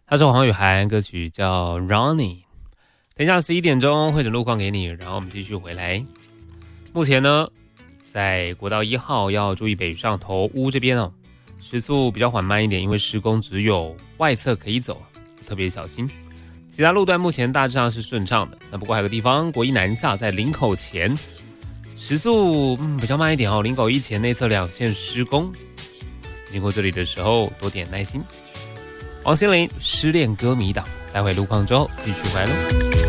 他是黄雨涵，歌曲叫 Ronnie。 等一下11点钟会整路况给你，然后我们继续回来。目前呢在国道1号要注意北上头屋这边时速比较缓慢一点，因为施工只有外侧可以走，特别小心。其他路段目前大致上是顺畅的，那不过还有个地方，国一南下在林口前时速比较慢一点林口一前内侧2线施工，经过这里的时候多点耐心。王心凌失恋歌迷档，待会路况之后继续回来喽。